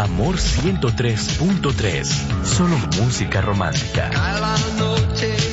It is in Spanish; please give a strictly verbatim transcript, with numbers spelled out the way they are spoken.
Amor ciento tres punto tres. Solo música romántica. Cada noche